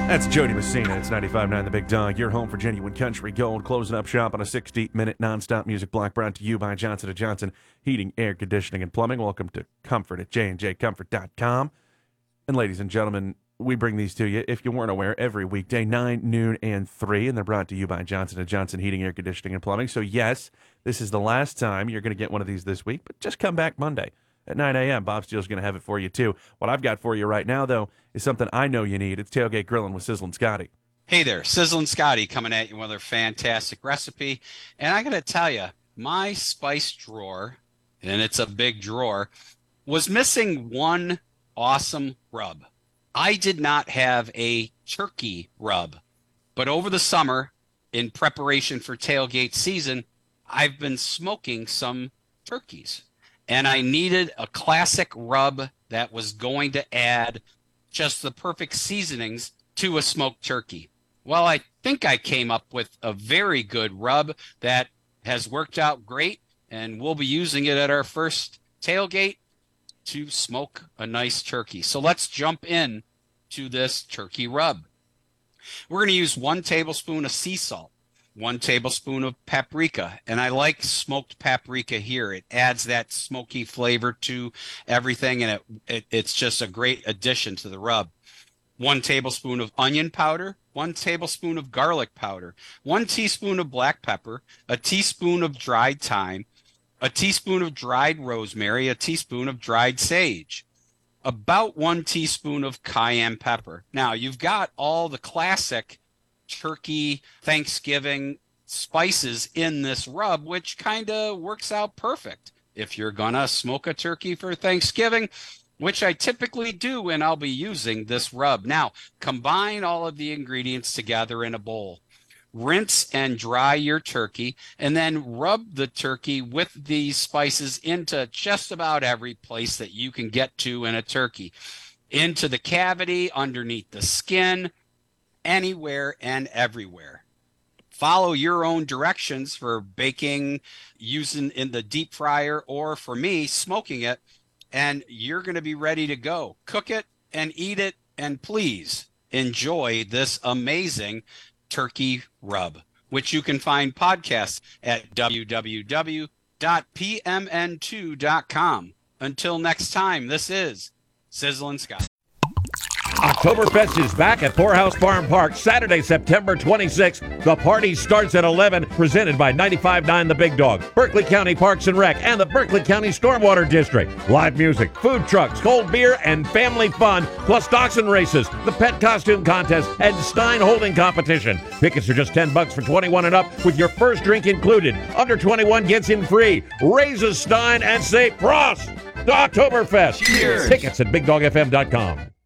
That's Jody Messina. It's 95.9 The Big Dog. Your home for genuine country gold. Closing up shop on a 60-minute nonstop music block brought to you by Johnson & Johnson Heating, Air Conditioning, and Plumbing. Welcome to Comfort at jnjcomfort.com. And ladies and gentlemen, we bring these to you, if you weren't aware, every weekday, 9, noon, and 3. And they're brought to you by Johnson & Johnson Heating, Air Conditioning, and Plumbing. So yes, this is the last time you're going to get one of these this week, but just come back Monday at 9 a.m. Bob Steele's going to have it for you, too. What I've got for you right now, though, is something I know you need. It's Tailgate Grilling with Sizzlin' Scotty. Hey there, Sizzlin' Scotty coming at you with another fantastic recipe. And I got to tell you, my spice drawer, and it's a big drawer, was missing one awesome rub. I did not have a turkey rub, but over the summer, in preparation for tailgate season, I've been smoking some turkeys. And I needed a classic rub that was going to add just the perfect seasonings to a smoked turkey. Well, I think I came up with a very good rub that has worked out great, and we'll be using it at our first tailgate to smoke a nice turkey. So let's jump in to this turkey rub. We're going to use 1 tablespoon of sea salt, 1 tablespoon of paprika, and I like smoked paprika here. It adds that smoky flavor to everything, and it's just a great addition to the rub. 1 tablespoon of onion powder, 1 tablespoon of garlic powder, 1 teaspoon of black pepper, a teaspoon of dried thyme, a teaspoon of dried rosemary, a teaspoon of dried sage, about 1 teaspoon of cayenne pepper. Now, you've got all the classic turkey Thanksgiving spices in this rub, which kind of works out perfect if you're gonna smoke a turkey for Thanksgiving, which I typically do, and I'll be using this rub. Now, combine all of the ingredients together in a bowl. Rinse and dry your turkey, and then rub the turkey with these spices into just about every place that you can get to in a turkey. Into the cavity, underneath the skin, anywhere and everywhere. Follow your own directions for baking, using in the deep fryer, or for me, smoking it, and you're going to be ready to go. Cook it and eat it, and please enjoy this amazing turkey rub, which you can find podcasts at www.pmn2.com. Until next time, this is Sizzlin' Scott. Oktoberfest is back at Poorhouse Farm Park Saturday, September 26th. The party starts at 11, presented by 95.9 The Big Dog, Berkeley County Parks and Rec, and the Berkeley County Stormwater District. Live music, food trucks, cold beer, and family fun, plus dachshund races, the pet costume contest, and Stein holding competition. Tickets are just $10 for 21 and up, with your first drink included. Under 21 gets in free. Raise a Stein and say Prost to Oktoberfest. Cheers. Tickets at BigDogFM.com.